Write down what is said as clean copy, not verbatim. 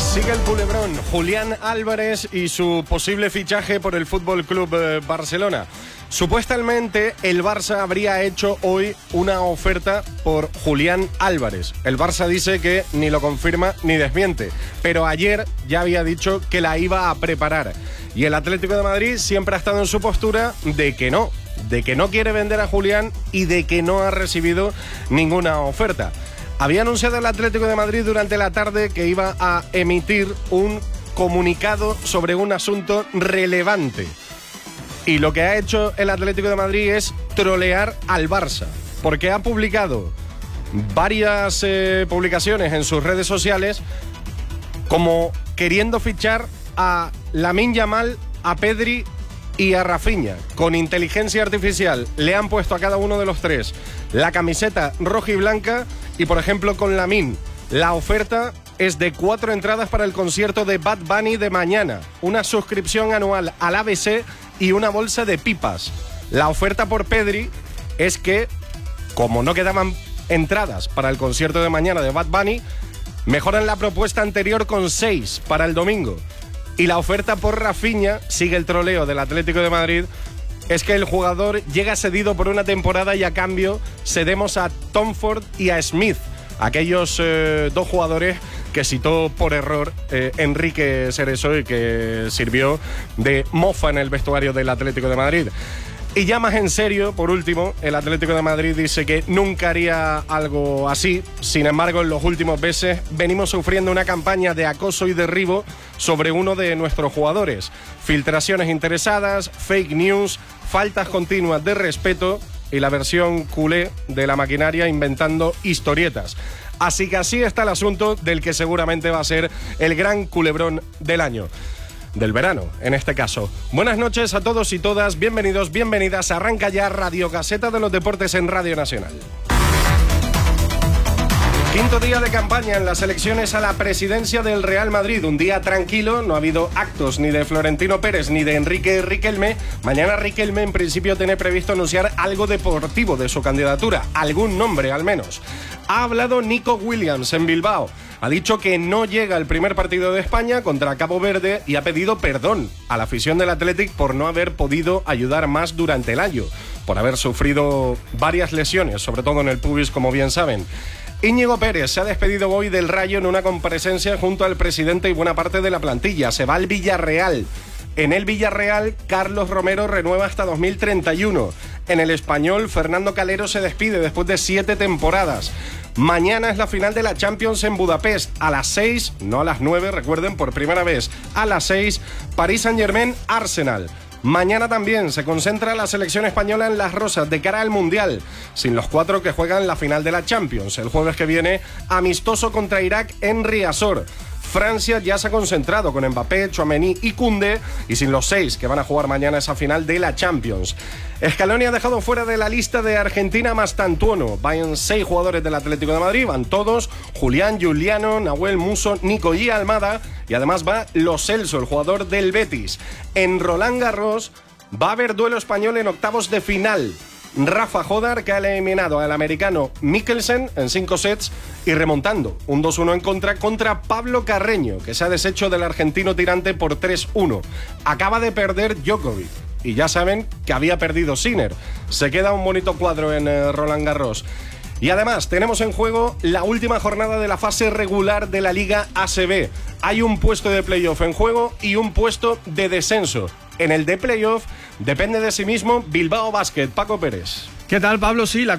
Sigue el culebrón, Julián Álvarez y su posible fichaje por el Fútbol Club Barcelona. Supuestamente el Barça habría hecho hoy una oferta por Julián Álvarez. El Barça dice que ni lo confirma ni desmiente, pero ayer ya había dicho que la iba a preparar. Y el Atlético de Madrid siempre ha estado en su postura de que no quiere vender a Julián y de que no ha recibido ninguna oferta. Había anunciado el Atlético de Madrid durante la tarde que iba a emitir un comunicado sobre un asunto relevante. Y lo que ha hecho el Atlético de Madrid es trolear al Barça, porque ha publicado varias publicaciones en sus redes sociales como queriendo fichar a Lamine Yamal, a Pedri y a Rafinha. Con inteligencia artificial le han puesto a cada uno de los tres la camiseta roja y blanca y, por ejemplo, con Lamine, la oferta es de 4 entradas para el concierto de Bad Bunny de mañana, una suscripción anual al ABC y una bolsa de pipas. La oferta por Pedri es que, como no quedaban entradas para el concierto de mañana de Bad Bunny, mejoran la propuesta anterior con 6 para el domingo. Y la oferta por Rafinha, sigue el troleo del Atlético de Madrid, es que el jugador llega cedido por una temporada y a cambio cedemos a Tom Ford y a Smith, aquellos dos jugadores que citó por error Enrique Cerezo y que sirvió de mofa en el vestuario del Atlético de Madrid. Y ya más en serio, por último, el Atlético de Madrid dice que nunca haría algo así. Sin embargo, en los últimos meses venimos sufriendo una campaña de acoso y derribo sobre uno de nuestros jugadores. Filtraciones interesadas, fake news, faltas continuas de respeto y la versión culé de la maquinaria inventando historietas. Así que así está el asunto del que seguramente va a ser el gran culebrón del año. Del verano, en este caso. Buenas noches a todos y todas, bienvenidos, bienvenidas. Arranca ya Radio Gaceta de los Deportes en Radio Nacional. Quinto día de campaña en las elecciones a la presidencia del Real Madrid. Un día tranquilo, no ha habido actos ni de Florentino Pérez ni de Enrique Riquelme. Mañana Riquelme en principio tiene previsto anunciar algo deportivo de su candidatura, algún nombre al menos. Ha hablado Nico Williams en Bilbao. Ha dicho que no llega el primer partido de España contra Cabo Verde y ha pedido perdón a la afición del Athletic por no haber podido ayudar más durante el año, por haber sufrido varias lesiones, sobre todo en el pubis, como bien saben. Íñigo Pérez se ha despedido hoy del Rayo en una comparecencia junto al presidente y buena parte de la plantilla. Se va al Villarreal. En el Villarreal, Carlos Romero renueva hasta 2031. En el Español, Fernando Calero se despide después de 7 temporadas. Mañana es la final de la Champions en Budapest. A las 6, no a las 9, recuerden, por primera vez. A las 6, Paris Saint-Germain, Arsenal. Mañana también se concentra la selección española en Las Rosas de cara al Mundial, sin los 4 que juegan la final de la Champions. El jueves que viene, amistoso contra Irak en Riazor. Francia ya se ha concentrado con Mbappé, Tchouaméni y Koundé, y sin los 6 que van a jugar mañana esa final de la Champions. Scaloni ha dejado fuera de la lista de Argentina Mastantuono. Van 6 jugadores del Atlético de Madrid, van todos: Julián, Giuliano, Nahuel, Musso, Nico y Almada, y además va Lo Celso, el jugador del Betis. En Roland Garros va a haber duelo español en octavos de final. Rafa Jodar, que ha eliminado al americano Mikkelsen en 5 sets y remontando un 2-1 en contra Pablo Carreño, que se ha deshecho del argentino tirante por 3-1. Acaba de perder Djokovic y ya saben que había perdido Sinner. Se queda un bonito cuadro en Roland Garros. Y además tenemos en juego la última jornada de la fase regular de la Liga ACB. Hay un puesto de playoff en juego y un puesto de descenso. En el de playoff depende de sí mismo Bilbao Basket. Paco Pérez. ¿Qué tal, Pablo? Sí, la